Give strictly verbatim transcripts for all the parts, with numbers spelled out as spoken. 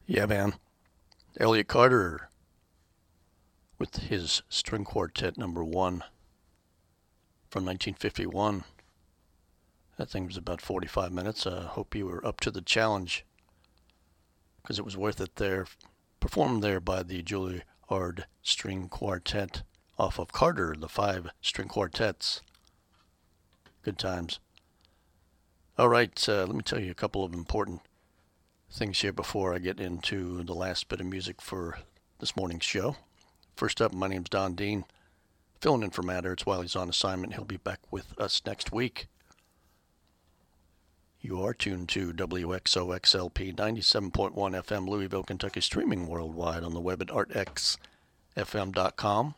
Yeah, man. Elliott Carter with his string quartet number one from nineteen fifty-one. That thing was about forty-five minutes. I uh, hope you were up to the challenge because it was worth it there. Performed there by the Juilliard String Quartet off of Carter, the five string quartets. Good times. All right, uh, let me tell you a couple of important things here before I get into the last bit of music for this morning's show. First up, my name's Don Dean, filling in for Matt Ertz while he's on assignment. He'll be back with us next week. You are tuned to W X O X L P ninety-seven point one F M, Louisville, Kentucky, streaming worldwide on the web at art x f m dot com.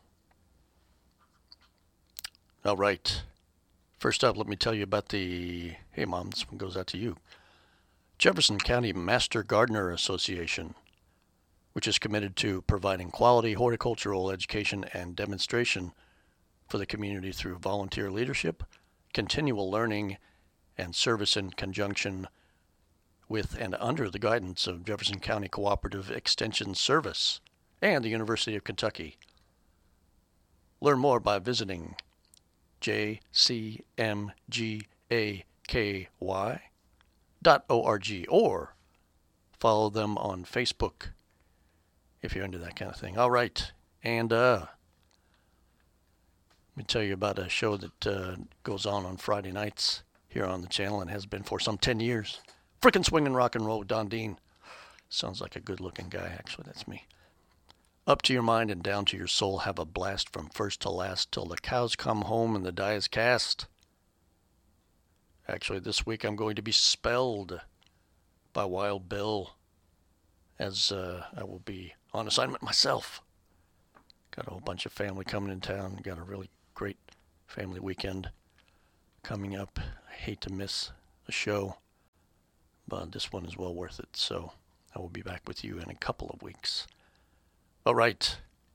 All right. First up, let me tell you about the, hey Mom, this one goes out to you, Jefferson County Master Gardener Association, which is committed to providing quality horticultural education and demonstration for the community through volunteer leadership, continual learning, and service in conjunction with and under the guidance of Jefferson County Cooperative Extension Service and the University of Kentucky. Learn more by visiting j c m g a k y dot org or follow them on Facebook if you're into that kind of thing. All right, and uh, let me tell you about a show that uh, goes on on Friday nights here on the channel and has been for some ten years. Frickin' Swingin' Rock and Roll with Don Dean. Sounds like a good-looking guy, actually. That's me. Up to your mind and down to your soul. Have a blast from first to last till the cows come home and the die is cast. Actually, this week I'm going to be spelled by Wild Bill, as uh, I will be on assignment myself. Got a whole bunch of family coming in town. Got a really great family weekend coming up. I hate to miss a show, but this one is well worth it. So I will be back with you in a couple of weeks. All right.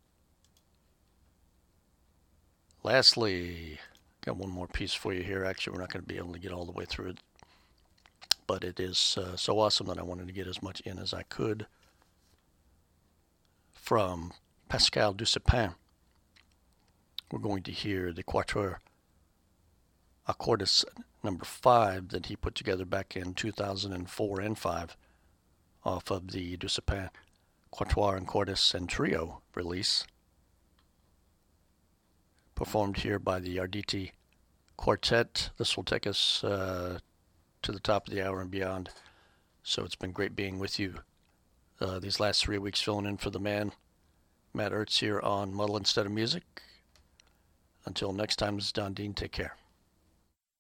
Lastly, got one more piece for you here. Actually, we're not going to be able to get all the way through it, but it is uh, so awesome that I wanted to get as much in as I could. From Pascal Dusepin, we're going to hear the Quatuor Accordis number five that he put together back in two thousand four and five off of the Dusepin Quatuor and Cordis and Trio release. Performed here by the Arditi Quartet. This will take us uh, to the top of the hour and beyond. So it's been great being with you uh, these last three weeks, filling in for the man, Matt Ertz, here on Muddle Instead of Music. Until next time, this is Don Dean. Take care.